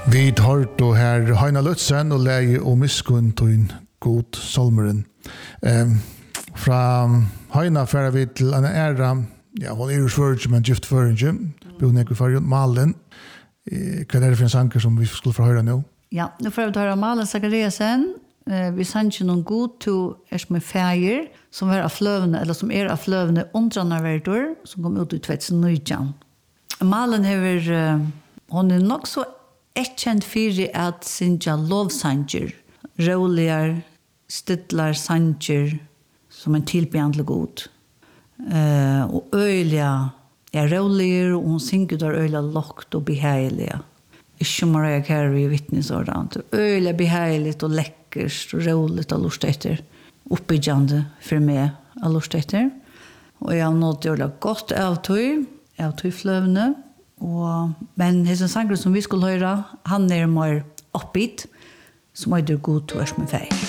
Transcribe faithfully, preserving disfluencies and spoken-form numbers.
Vi tar då här Heina Lutzen och läge och miskunn till god solmeren. Um, från Heina färre vi till en ära, ja, hon är ju svårt men gift för en bor nekve för Malen. Vad är det för en sanger som vi skulle få höra nu? Ja, nu får vi höra Malen Zachariasen. Uh, vi sanns ju någon god to er som är färger som är av flövne, eller som är av flövne undranarverdur som kom ut i tjugohundranitton. Malen har, uh, hon är nog så erkänd för att synja lovsanger, roligar, stidlar sanger som en tillbjandlig god. Uh, och öliga är roliga och hon synger där öliga lågt och behärliga. Ikke Mariah Carey vittnesordant. Öliga behärligt och läckert och roligt att lusta efter. Uppbyggjande för mig att lusta efter. Och jag har nått göra gott avtøy, avtøyfløvne. Og, men hans sanger som vi skulle höra, han är mer uppbytt, som är det god till oss med färg.